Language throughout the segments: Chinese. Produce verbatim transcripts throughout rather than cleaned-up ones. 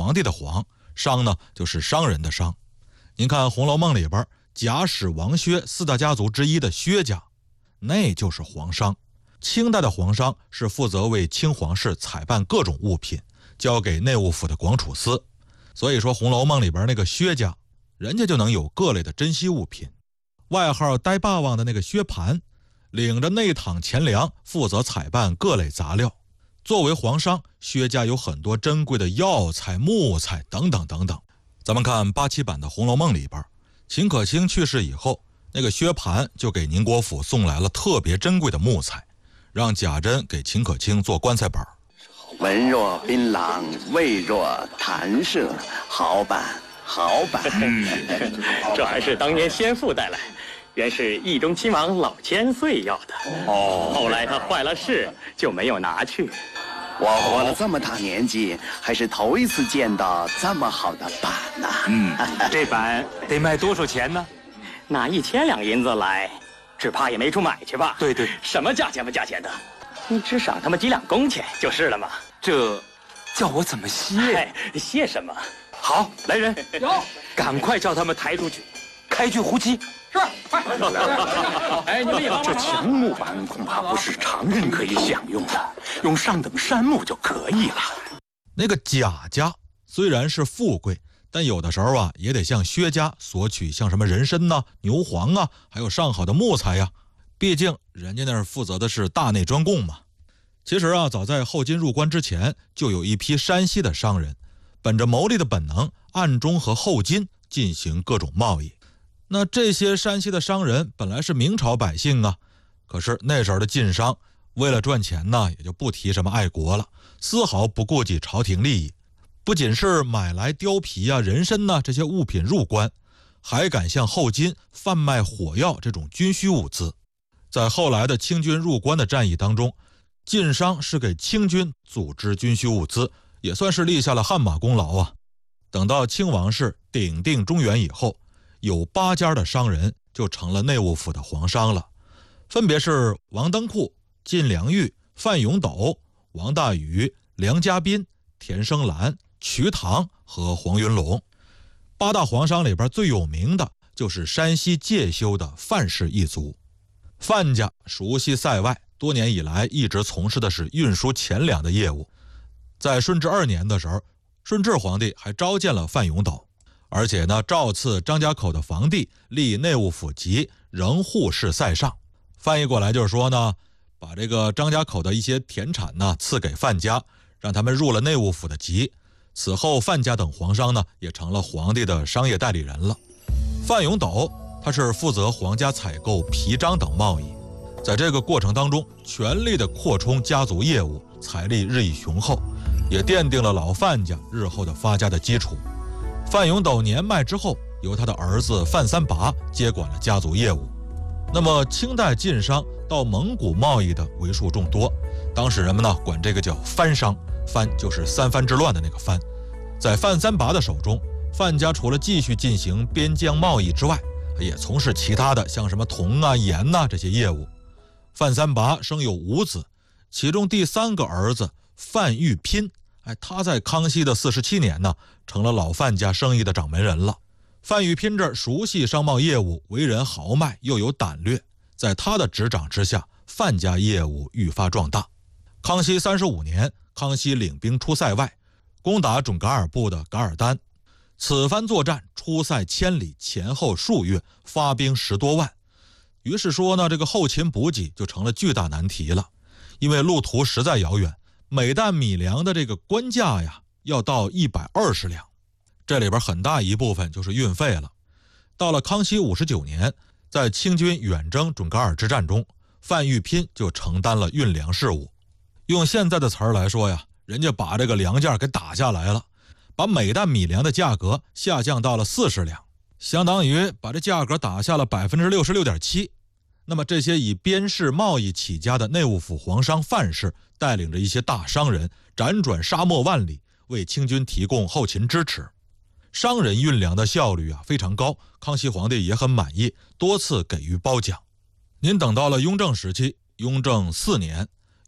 皇帝的皇，商呢就是商人的商。您看《红楼梦》里边，贾史王薛四大家族之一的薛家，那就是皇商。清代的皇商是负责为清皇室采办各种物品，交给内务府的广储司。所以说《红楼梦》里边那个薛家，人家就能有各类的珍稀物品。外号呆霸王的那个薛蟠，领着内堂钱粮，负责采办各类杂料。作为皇商，薛家有很多珍贵的药材、木材等等等等。咱们看八七版的《红楼梦》里边，秦可卿去世以后，那个薛蟠就给宁国府送来了特别珍贵的木材，让贾珍给秦可卿做棺材板。 文若槟榔，味若弹射，好板好板。 这还是当年先父带来，原是义中亲王老千岁要的。哦，后来他坏了事，就没有拿去。 我活了这么大年纪，还是头一次见到这么好的板呢。 嗯，这板得卖多少钱呢？ 拿一千两银子来，只怕也没处买去吧？ 对对， 什么价钱不价钱的，你只赏他们几两工钱就是了嘛。 这叫我怎么谢？ 哎，谢什么？ 好，来人， 有， 赶快叫他们抬出去，开具胡漆。 是，快！哎，你们也帮这强木板恐怕不是常人可以享用的，用上等杉木就可以了。 那个贾家虽然是富贵，但有的时候啊，也得向薛家索取像什么人参呐、牛黄啊，还有上好的木材呀。毕竟人家那儿负责的是大内专供嘛。其实啊，早在后金入关之前，就有一批山西的商人，本着牟利的本能，暗中和后金进行各种贸易。那这些山西的商人本来是明朝百姓啊，可是那时候的晋商为了赚钱呢，也就不提什么爱国了，丝毫不顾及朝廷利益。不仅是买来貂皮啊、人参呐这些物品入关，还敢向后金贩卖火药这种军需物资。在后来的清军入关的战役当中，晋商是给清军组织军需物资，也算是立下了汗马功劳啊。等到清王室鼎定中原以后，有八家的商人就成了内务府的皇商了，分别是王登库、晋良玉、范永斗、王大宇、梁家斌、田生兰、瞿塘和黄云龙。八大皇商里边最有名的就是山西介休的范氏一族。范家熟悉塞外，多年以来一直从事的是运输钱粮的业务。在顺治二年的时候，顺治皇帝还召见了范永斗，而且呢，诏赐张家口的房地立内务府籍，仍护士塞上。翻译过来就是说呢，把这个张家口的一些田产呢赐给范家，让他们入了内务府的籍。此后范家等皇商呢也成了皇帝的商业代理人了。范永斗他是负责皇家采购皮章等贸易，在这个过程当中全力的扩充家族业务，财力日益雄厚，也奠定了老范家日后的发家的基础。范永斗年迈之后，由他的儿子范三拔接管了家族业务。那么清代晋商到蒙古贸易的为数众多，当时人们呢管这个叫藩商，藩就是三藩之乱的那个藩。在范三拔的手中，范家除了继续进行边疆贸易之外，也从事其他的像什么铜啊、盐呐、啊、这些业务。范三拔生有五子，其中第三个儿子范玉拼，哎，他在康熙的四十七年呢，成了老范家生意的掌门人了。范玉拼这熟悉商贸业务，为人豪迈又有胆略，在他的执掌之下，范家业务愈发壮大。康熙三十五年，康熙领兵出塞外，攻打准噶尔部的噶尔丹。此番作战出塞千里，前后数月，发兵十多万。于是说呢，这个后勤补给就成了巨大难题了，因为路途实在遥远，每担米粮的这个官价呀，要到一百二十两，这里边很大一部分就是运费了。到了康熙五十九年，在清军远征准噶尔之战中，范玉拼就承担了运粮事务。用现在的词儿来说呀，人家把这个粮价给打下来了，把每担米粮的价格下降到了四十两，相当于把这价格打下了 百分之六十六点七。 那么这些以边市贸易起家的内务府皇商范氏，带领着一些大商人辗转沙漠万里，为清军提供后勤支持。商人运粮的效率啊非常高，康熙皇帝也很满意，多次给予褒奖。您等到了雍正时期，雍正四年，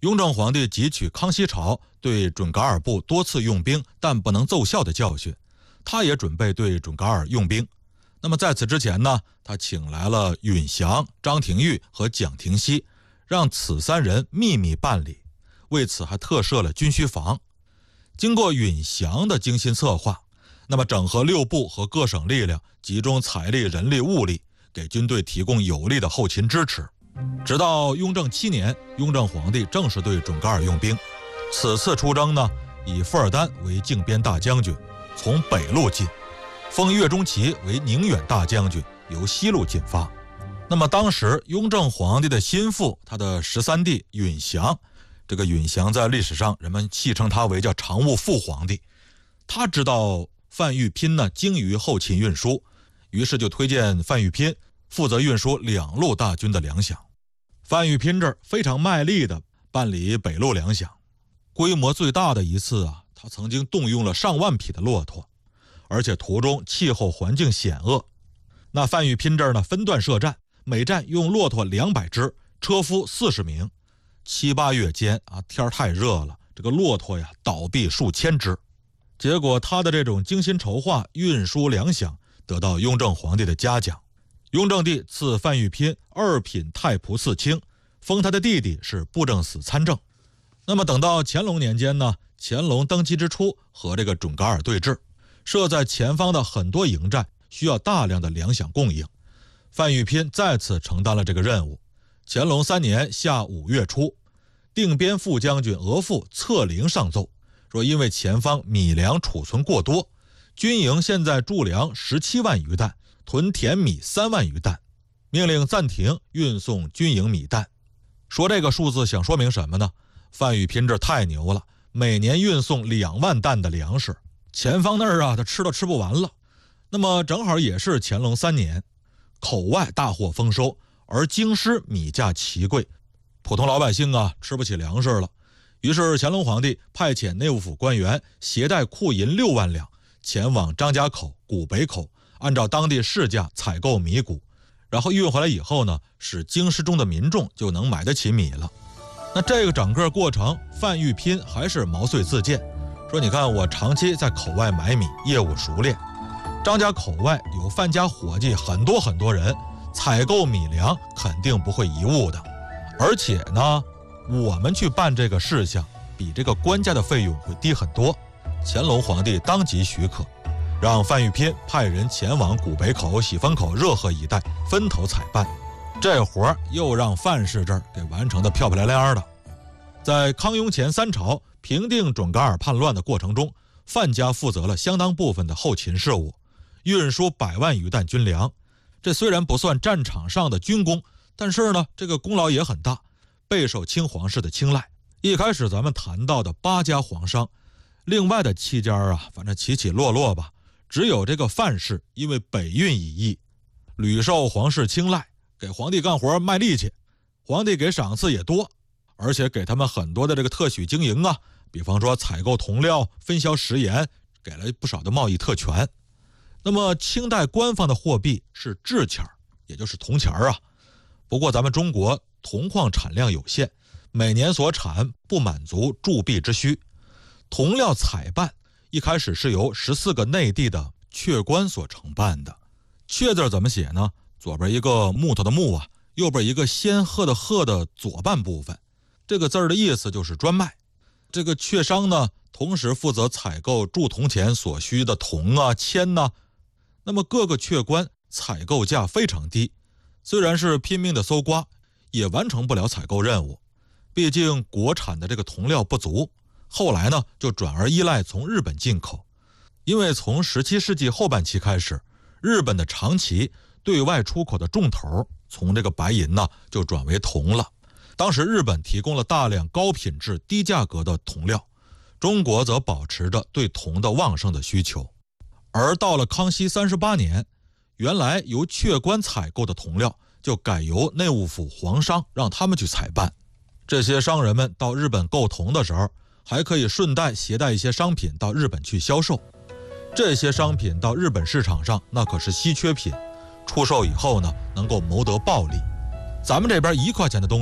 雍正皇帝汲取康熙朝对准噶尔部多次用兵但不能奏效的教训，他也准备对准噶尔用兵。那么在此之前呢，他请来了允祥、张廷玉和蒋廷锡，让此三人秘密办理，为此还特设了军需房。经过允祥的精心策划，那么整合六部和各省力量，集中财力、人力、物力，给军队提供有力的后勤支持。直到雍正七年，雍正皇帝正式对准噶尔用兵。此次出征呢，以富尔丹为靖边大将军，从北路进；封岳钟琪为宁远大将军，由西路进发。那么当时雍正皇帝的心腹，他的十三弟允祥，这个允祥在历史上人们戏称他为叫常务副皇帝。他知道范玉圈呢精于后勤运输，于是就推荐范玉圈负责运输两路大军的粮饷。范玉圈这儿非常卖力地办理北路粮饷，规模最大的一次啊，他曾经动用了上万匹的骆驼，而且途中气候环境险恶。那范玉圈这儿呢分段设站，每站用骆驼两百只，车夫四十名。七八月间啊，天太热了，这个骆驼呀倒闭数千只。结果他的这种精心筹划运输粮饷得到雍正皇帝的嘉奖。雍正帝赐范玉圈二品太仆寺卿，封他的弟弟是布政司参政。那么等到乾隆年间呢，乾隆登基之初，和这个准噶尔对峙，设在前方的很多营寨需要大量的粮饷供应，范玉圈再次承担了这个任务。乾隆三年夏五月初，定边副将军额驸策凌上奏说，因为前方米粮储存过多，军营现在贮粮十七万余担，屯田米三万余担，命令暂停运送军营米弹。说这个数字想说明什么呢？范玉圈这太牛了，每年运送两万担的粮食，前方那儿啊他吃都吃不完了。那么正好也是乾隆三年，口外大获丰收，而京师米价奇贵，普通老百姓啊吃不起粮食了。于是乾隆皇帝派遣内务府官员携带库银六万两，前往张家口、古北口，按照当地市价采购米谷，然后运回来以后呢，使京师中的民众就能买得起米了。那这个整个过程，范玉圈还是毛遂自荐，说你看我长期在口外买米，业务熟练，张家口外有范家伙计很多很多人，采购米粮肯定不会贻误的。而且呢，我们去办这个事项，比这个官家的费用会低很多。乾隆皇帝当即许可，让范玉圈派人前往古北口、喜峰口、热河一带分头采办。这活儿又让范氏这儿给完成的漂漂亮亮的。在康雍乾三朝平定准噶尔叛乱的过程中，范家负责了相当部分的后勤事务，运输百万余担军粮。这虽然不算战场上的军功，但是呢，这个功劳也很大，备受清皇室的青睐。一开始咱们谈到的八家皇商，另外的七家啊，反正起起落落吧，只有这个范氏因为北运已易，屡受皇室青睐，给皇帝干活卖力气，皇帝给赏赐也多，而且给他们很多的这个特许经营啊，比方说采购铜料、分销食盐，给了不少的贸易特权。那么清代官方的货币是制钱，也就是铜钱啊。不过咱们中国铜矿产量有限，每年所产不满足铸币之需。铜料采办一开始是由十四个内地的阙官所承办的。阙字怎么写呢？左边一个木头的木啊，右边一个仙鹤的鹤的左半部分。这个字儿的意思就是专卖。这个阙商呢，同时负责采购铸铜钱所需的铜啊、铅呐、啊。那么各个阙官采购价非常低，虽然是拼命的搜刮，也完成不了采购任务。毕竟国产的这个铜料不足，后来呢就转而依赖从日本进口。因为从十七世纪后半期开始，日本的长崎对外出口的重头从这个白银呢就转为铜了。当时日本提供了大量高品质低价格的铜料，中国则保持着对铜的旺盛的需求。而到了康熙三十八年，原来由阙官采购的铜料就改由内务府皇商让他们去采办。这些商人们到日本购铜的时候，还可以顺带携带一些商品到日本去销售。这些商品到日本市场上那可是稀缺品，出售以后呢能够谋得暴利。咱们这边一块钱的东西，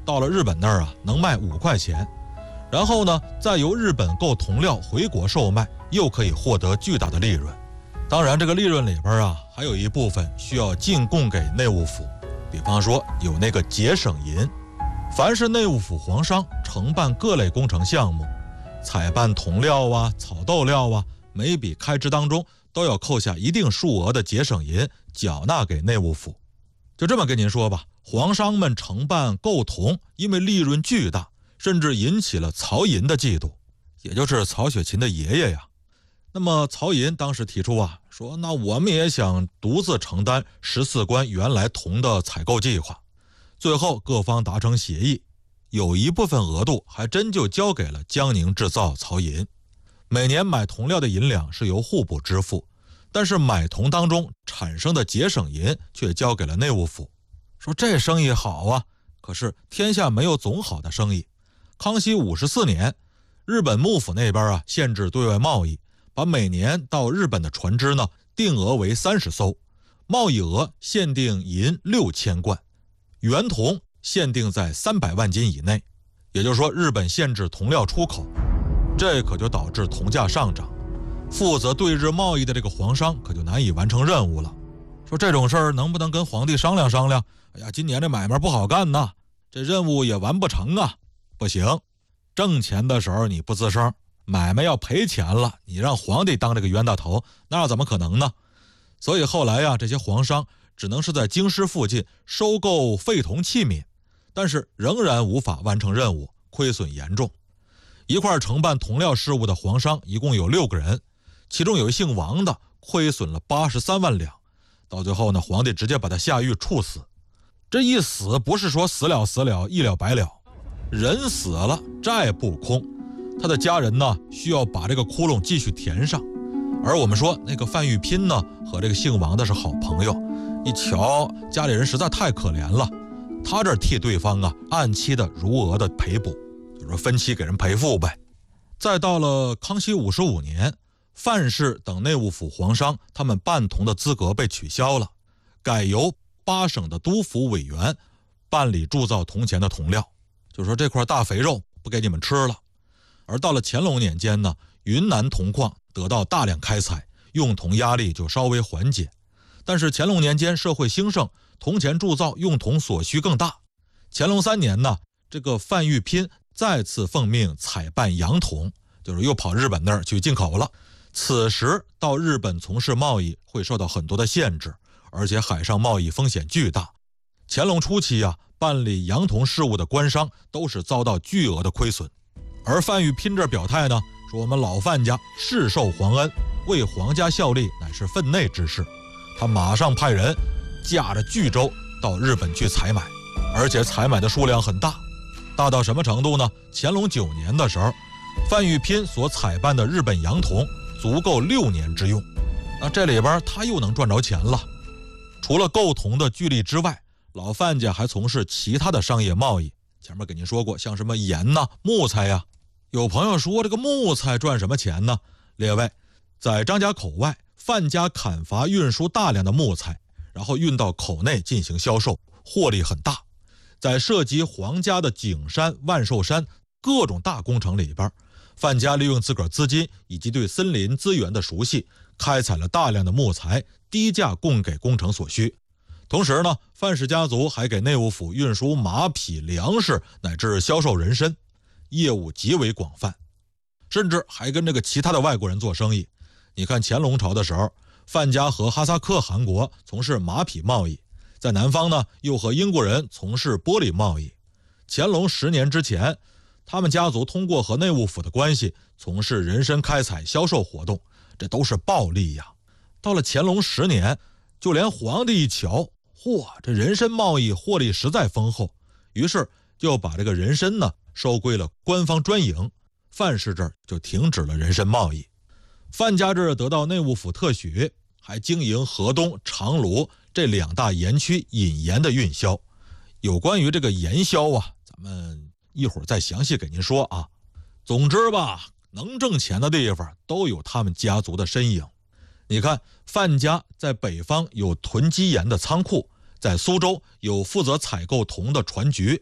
到了日本那儿啊，能卖五块钱，然后呢，再由日本购铜料回国售卖，又可以获得巨大的利润。当然，这个利润里边啊，还有一部分需要进贡给内务府，比方说有那个节省银。凡是内务府皇商承办各类工程项目，采办铜料啊、草豆料啊，每笔开支当中都要扣下一定数额的节省银，缴纳给内务府。就这么跟您说吧，皇商们承办购铜，因为利润巨大，甚至引起了曹寅的嫉妒，也就是曹雪芹的爷爷呀。那么曹寅当时提出啊，说那我们也想独自承担十四关原来铜的采购计划。最后各方达成协议，有一部分额度还真就交给了江宁制造曹寅。每年买铜料的银两是由户部支付，但是买铜当中产生的节省银却交给了内务府。说这生意好啊，可是天下没有总好的生意。康熙五十四年，日本幕府那边啊限制对外贸易，把每年到日本的船只呢定额为三十艘，贸易额限定银六千贯，原铜限定在三百万斤以内。也就是说，日本限制铜料出口，这可就导致铜价上涨。负责对日贸易的这个皇商可就难以完成任务了。说这种事儿能不能跟皇帝商量商量？哎呀，今年这买卖不好干呐，这任务也完不成啊。不行，挣钱的时候你不吱声，买卖要赔钱了，你让皇帝当这个冤大头，那怎么可能呢？所以后来呀，这些皇商只能是在京师附近收购废铜器皿，但是仍然无法完成任务，亏损严重。一块承办铜料事务的皇商一共有六个人，其中有一姓王的亏损了八十三万两，到最后呢，皇帝直接把他下狱处死。这一死不是说死了死了一了百了，人死了债不空，他的家人呢需要把这个窟窿继续填上。而我们说那个范玉娉呢和这个姓王的是好朋友，一瞧家里人实在太可怜了，他这替对方啊按期的如额的赔补，就是说分期给人赔付呗。再到了康熙五十五年，范氏等内务府皇商他们办铜的资格被取消了，改由八省的督府委员办理铸造铜钱的铜料，就是说这块大肥肉不给你们吃了。而到了乾隆年间呢，云南铜矿得到大量开采，用铜压力就稍微缓解。但是乾隆年间社会兴盛，铜钱铸造用铜所需更大。乾隆三年呢，这个范玉娉再次奉命采办洋铜，就是又跑日本那儿去进口了。此时到日本从事贸易会受到很多的限制，而且海上贸易风险巨大。乾隆初期啊，办理洋铜事务的官商都是遭到巨额的亏损。而范玉娉这表态呢，说我们老范家世受皇恩，为皇家效力乃是分内之事。他马上派人驾着巨舟到日本去采买，而且采买的数量很大，大到什么程度呢？乾隆九年的时候，范玉娉所采办的日本洋铜足够六年之用。那这里边他又能赚着钱了。除了购铜的巨利之外，老范家还从事其他的商业贸易。前面给您说过，像什么盐呐、木材呀。有朋友说这个木材赚什么钱呢？列位，在张家口外，范家砍伐运输大量的木材，然后运到口内进行销售，获利很大。在涉及皇家的景山、万寿山各种大工程里边，范家利用自个儿资金以及对森林资源的熟悉，开采了大量的木材，低价供给工程所需。同时呢，范氏家族还给内务府运输马匹、粮食乃至销售人参，业务极为广泛，甚至还跟这个其他的外国人做生意。你看乾隆朝的时候，范家和哈萨克汗国从事马匹贸易，在南方呢又和英国人从事玻璃贸易。乾隆十年之前，他们家族通过和内务府的关系从事人参开采销售活动，这都是暴利呀。到了乾隆十年，就连皇帝一瞧，嚯，这人参贸易获利实在丰厚，于是就把这个人参呢收归了官方专营，范氏这儿就停止了人参贸易。范家这儿得到内务府特许，还经营河东、长芦这两大盐区引盐的运销。有关于这个盐销啊，咱们一会儿再详细给您说啊。总之吧，能挣钱的地方都有他们家族的身影。你看，范家在北方有囤积盐的仓库，在苏州有负责采购铜的船局，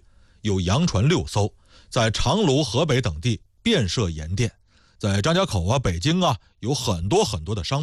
有洋船六艘，在长芦、河北等地遍设盐店，在张家口啊、北京啊有很多很多的商